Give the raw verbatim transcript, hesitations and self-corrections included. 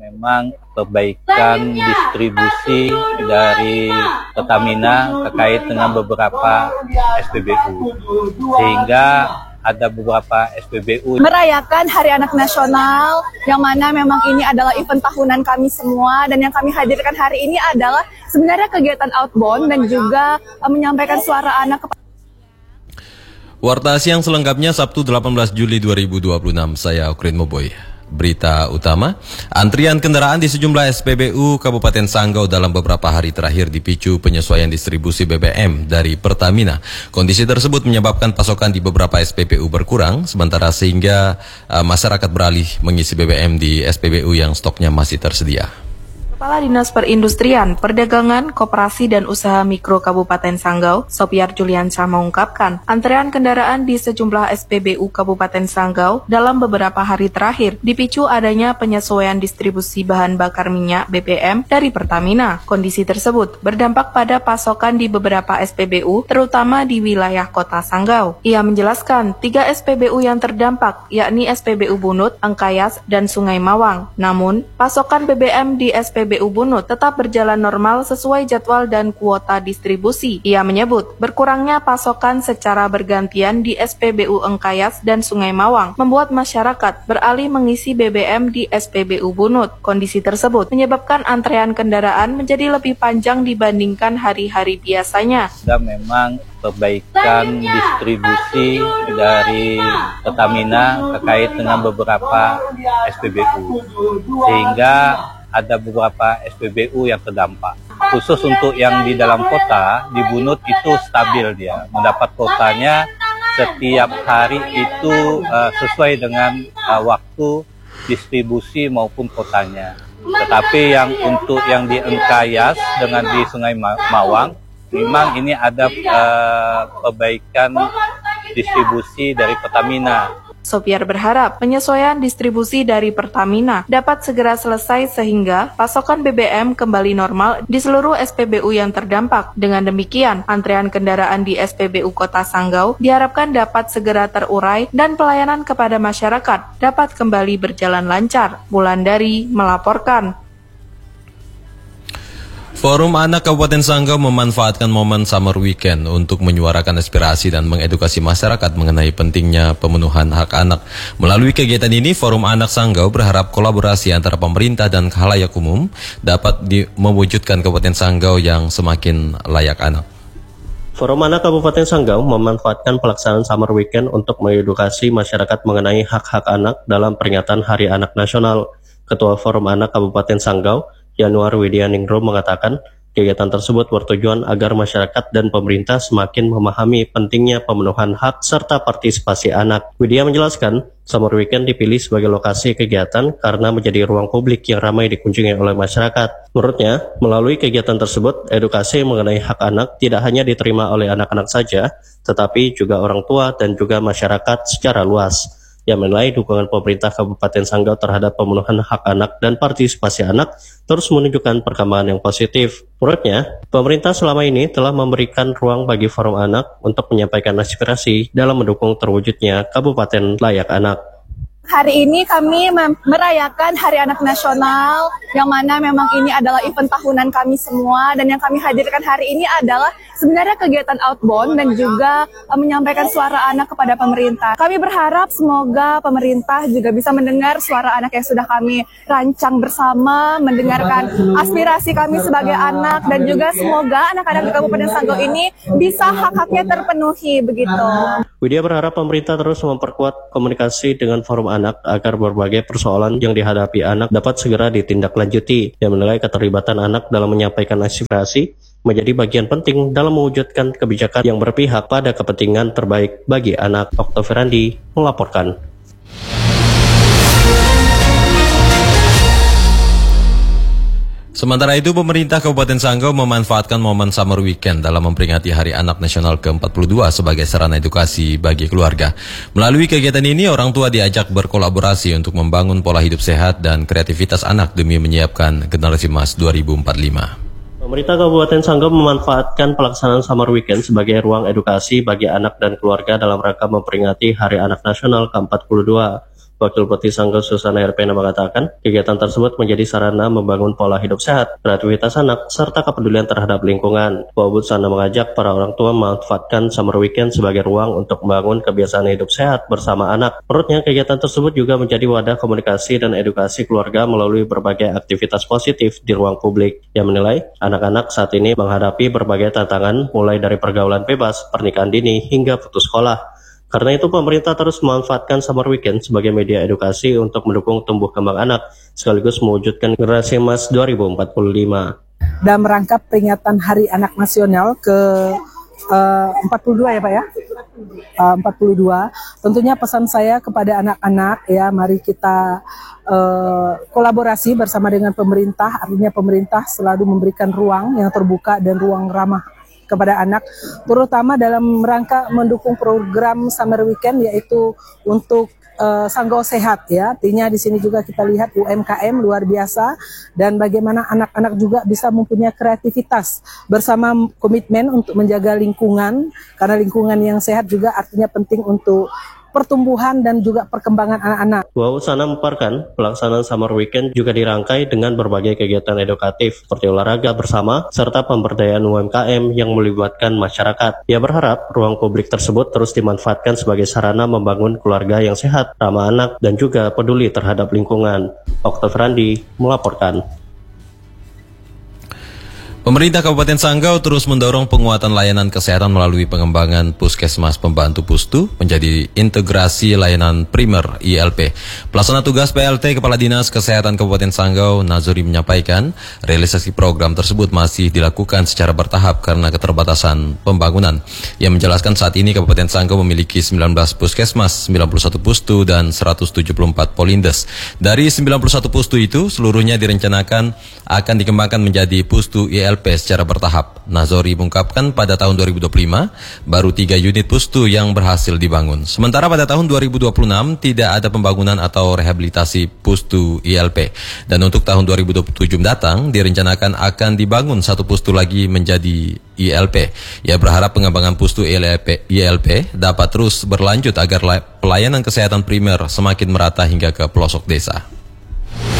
memang perbaikan distribusi dari Pertamina terkait dengan beberapa S P B U, sehingga ada beberapa S P B U merayakan Hari Anak Nasional, yang mana memang ini adalah event tahunan kami semua, dan yang kami hadirkan hari ini adalah sebenarnya kegiatan outbound dan juga uh, menyampaikan suara anak kepada Warta Siang selengkapnya Sabtu delapan belas Juli dua ribu dua puluh enam. Saya Okrin Moboy. Berita utama, antrian kendaraan di sejumlah S P B U Kabupaten Sanggau dalam beberapa hari terakhir dipicu penyesuaian distribusi B B M dari Pertamina. Kondisi tersebut menyebabkan pasokan di beberapa S P B U berkurang, sementara sehingga uh, masyarakat beralih mengisi B B M di S P B U yang stoknya masih tersedia. Kepala Dinas Perindustrian, Perdagangan, Koperasi dan Usaha Mikro Kabupaten Sanggau, Sopiar Juliansyah mengungkapkan, antrean kendaraan di sejumlah S P B U Kabupaten Sanggau dalam beberapa hari terakhir dipicu adanya penyesuaian distribusi bahan bakar minyak B B M dari Pertamina. Kondisi tersebut berdampak pada pasokan di beberapa S P B U, terutama di wilayah Kota Sanggau. Ia menjelaskan, tiga S P B U yang terdampak, yakni S P B U Bunut, Engkayas, dan Sungai Mawang. Namun, pasokan B B M di S P B U Bunut tetap berjalan normal sesuai jadwal dan kuota distribusi. Ia menyebut, berkurangnya pasokan secara bergantian di S P B U Engkayas dan Sungai Mawang membuat masyarakat beralih mengisi B B M di S P B U Bunut. Kondisi tersebut menyebabkan antrean kendaraan menjadi lebih panjang dibandingkan hari-hari biasanya. Dan memang perbaikan distribusi dari Pertamina terkait dengan beberapa S P B U, sehingga ada beberapa S P B U yang terdampak. Khusus untuk yang di dalam kota, di Bunut itu stabil dia. Mendapat kuotanya setiap hari itu uh, sesuai dengan uh, waktu distribusi maupun kotanya. Tetapi yang untuk yang di Engkayas dengan di Sungai Mawang, memang ini ada uh, perbaikan distribusi dari Pertamina. Sopiar berharap penyesuaian distribusi dari Pertamina dapat segera selesai sehingga pasokan B B M kembali normal di seluruh S P B U yang terdampak. Dengan demikian, antrean kendaraan di S P B U Kota Sanggau diharapkan dapat segera terurai dan pelayanan kepada masyarakat dapat kembali berjalan lancar. Wulandari melaporkan. Forum Anak Kabupaten Sanggau memanfaatkan momen summer weekend untuk menyuarakan aspirasi dan mengedukasi masyarakat mengenai pentingnya pemenuhan hak anak. Melalui kegiatan ini, Forum Anak Sanggau berharap kolaborasi antara pemerintah dan khalayak umum dapat di- mewujudkan Kabupaten Sanggau yang semakin layak anak. Forum Anak Kabupaten Sanggau memanfaatkan pelaksanaan summer weekend untuk mengedukasi masyarakat mengenai hak-hak anak dalam peringatan Hari Anak Nasional. Ketua Forum Anak Kabupaten Sanggau, Januar Widianingrum mengatakan, kegiatan tersebut bertujuan agar masyarakat dan pemerintah semakin memahami pentingnya pemenuhan hak serta partisipasi anak. Widya menjelaskan, Summer Weekend dipilih sebagai lokasi kegiatan karena menjadi ruang publik yang ramai dikunjungi oleh masyarakat. Menurutnya, melalui kegiatan tersebut, edukasi mengenai hak anak tidak hanya diterima oleh anak-anak saja, tetapi juga orang tua dan juga masyarakat secara luas. Yang menilai dukungan pemerintah Kabupaten Sanggau terhadap pemenuhan hak anak dan partisipasi anak terus menunjukkan perkembangan yang positif. Menurutnya, pemerintah selama ini telah memberikan ruang bagi forum anak untuk menyampaikan aspirasi dalam mendukung terwujudnya Kabupaten Layak Anak. Hari ini kami merayakan Hari Anak Nasional, yang mana memang ini adalah event tahunan kami semua, dan yang kami hadirkan hari ini adalah sebenarnya kegiatan outbound dan juga uh, menyampaikan suara anak kepada pemerintah. Kami berharap semoga pemerintah juga bisa mendengar suara anak yang sudah kami rancang bersama, mendengarkan aspirasi kami sebagai anak, dan juga semoga anak-anak di Kabupaten Sanggau ini bisa hak-haknya terpenuhi begitu. Widya berharap pemerintah terus memperkuat komunikasi dengan forum anak agar berbagai persoalan yang dihadapi anak dapat segera ditindaklanjuti. Yang menilai keterlibatan anak dalam menyampaikan aspirasi menjadi bagian penting dalam mewujudkan kebijakan yang berpihak pada kepentingan terbaik bagi anak. Oktoverandi melaporkan. Sementara itu, pemerintah Kabupaten Sanggau memanfaatkan momen summer weekend dalam memperingati Hari Anak Nasional ke empat puluh dua sebagai sarana edukasi bagi keluarga. Melalui kegiatan ini, orang tua diajak berkolaborasi untuk membangun pola hidup sehat dan kreativitas anak demi menyiapkan generasi emas dua ribu empat puluh lima. Pemerintah Kabupaten Sanggau memanfaatkan pelaksanaan summer weekend sebagai ruang edukasi bagi anak dan keluarga dalam rangka memperingati Hari Anak Nasional ke empat puluh dua. Wakil Bupati Sanggau Susana R P N mengatakan, kegiatan tersebut menjadi sarana membangun pola hidup sehat, kreativitas anak, serta kepedulian terhadap lingkungan. Wabut Sana mengajak para orang tua memanfaatkan summer weekend sebagai ruang untuk membangun kebiasaan hidup sehat bersama anak. Menurutnya, kegiatan tersebut juga menjadi wadah komunikasi dan edukasi keluarga melalui berbagai aktivitas positif di ruang publik. Ia menilai, anak-anak saat ini menghadapi berbagai tantangan mulai dari pergaulan bebas, pernikahan dini, hingga putus sekolah. Karena itu, pemerintah terus memanfaatkan summer weekend sebagai media edukasi untuk mendukung tumbuh kembang anak, sekaligus mewujudkan generasi emas dua ribu empat puluh lima. Dalam rangka peringatan Hari Anak Nasional ke uh, empat puluh dua ya Pak ya? Uh, empat puluh dua, tentunya pesan saya kepada anak-anak ya, mari kita uh, kolaborasi bersama dengan pemerintah, artinya pemerintah selalu memberikan ruang yang terbuka dan ruang ramah kepada anak, terutama dalam rangka mendukung program Summer Weekend, yaitu untuk uh, Sanggau Sehat ya. Artinya di sini juga kita lihat U M K M luar biasa, dan bagaimana anak-anak juga bisa mempunyai kreativitas bersama komitmen untuk menjaga lingkungan, karena lingkungan yang sehat juga artinya penting untuk pertumbuhan dan juga perkembangan anak-anak. Wabut Sana memaparkan, pelaksanaan Summer Weekend juga dirangkai dengan berbagai kegiatan edukatif seperti olahraga bersama serta pemberdayaan U M K M yang melibatkan masyarakat. Ia berharap ruang publik tersebut terus dimanfaatkan sebagai sarana membangun keluarga yang sehat, ramah anak, dan juga peduli terhadap lingkungan. Oktav Randi melaporkan. Pemerintah Kabupaten Sanggau terus mendorong penguatan layanan kesehatan melalui pengembangan Puskesmas Pembantu Pustu menjadi integrasi layanan primer I L P. Pelaksana tugas P L T Kepala Dinas Kesehatan Kabupaten Sanggau, Nazori, menyampaikan realisasi program tersebut masih dilakukan secara bertahap karena keterbatasan pembangunan. Ia menjelaskan saat ini Kabupaten Sanggau memiliki sembilan belas puskesmas, sembilan puluh satu pustu, dan seratus tujuh puluh empat polindes. Dari sembilan puluh satu pustu itu, seluruhnya direncanakan akan dikembangkan menjadi pustu I L P secara bertahap. Nazori mengungkapkan pada tahun dua ribu dua puluh lima baru tiga unit pustu yang berhasil dibangun. Sementara pada tahun dua ribu dua puluh enam tidak ada pembangunan atau rehabilitasi pustu I L P. Dan untuk tahun dua ribu dua puluh tujuh mendatang direncanakan akan dibangun satu pustu lagi menjadi I L P. Ia berharap pengembangan pustu I L P, I L P dapat terus berlanjut agar pelayanan kesehatan primer semakin merata hingga ke pelosok desa.